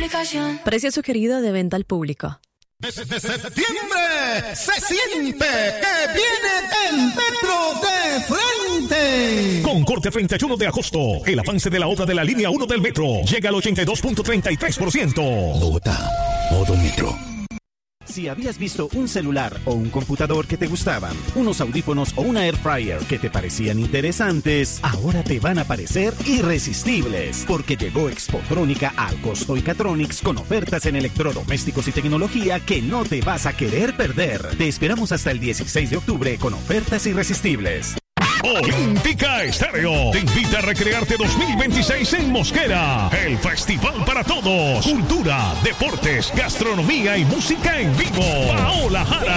aplicación. Precio sugerido de venta al público. Desde septiembre se siente que viene el metro de frente. Con corte 31 de agosto, el avance de la obra de la línea 1 del metro llega al 82.33%. Bogotá, modo metro. Si habías visto un celular o un computador que te gustaban, unos audífonos o una air fryer que te parecían interesantes, ahora te van a parecer irresistibles, porque llegó Expotrónica al Costo y Catronics con ofertas en electrodomésticos y tecnología que no te vas a querer perder. Te esperamos hasta el 16 de octubre con ofertas irresistibles. Olímpica Estéreo te invita a recrearte 2026 en Mosquera, el festival para todos, cultura, deportes, gastronomía y música en vivo. Paola Jara